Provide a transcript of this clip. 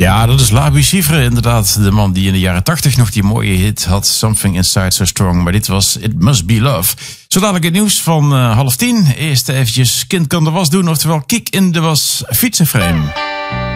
Ja, dat is Labi Siffre, inderdaad. De man die in de jaren 80 nog die mooie hit had. Something Inside So Strong. Maar dit was It Must Be Love. Zo dadelijk het nieuws van 9:30. Eerst eventjes Kind kan de was doen. Oftewel Kiek in de was fietsenframe.